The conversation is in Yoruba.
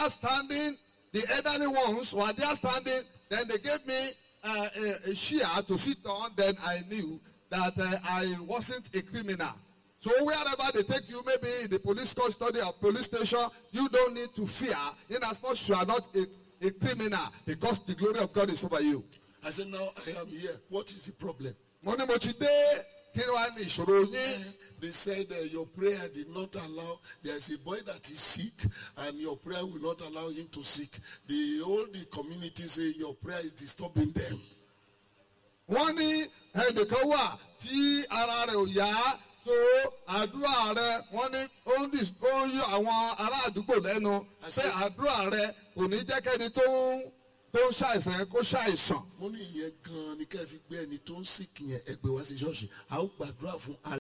there standing, the elderly ones were there standing. Then they gave me a chair to sit on. Then I knew that I wasn't a criminal. So wherever they take you, maybe in the police custody or police station, you don't need to fear, in as much you are not a criminal, because the glory of God is over you. I said, now I am here. What is the problem? They said your prayer did not allow. There's a boy that is sick, and your prayer will not allow him to sick. The community say your prayer is disturbing them. Wọ́n ní ẹnìkan wà tí ara rẹ̀ ò yá, so àdúrà rẹ̀ wọ́n ní ó ń yọ àwọn ará àdúgbò lẹ́nu pé àdúrà rẹ̀ kò ní jẹ́ kẹ́ni tó ń ṣàìsàn kó ṣàìsàn. Mo ní ìyẹn gan-an ni kẹ́ ẹ fi gbé ẹni tó ń sick yẹn ẹgbẹ́ wá sí ṣọ́ọ̀ṣì. A ó gbàdúrà fún ara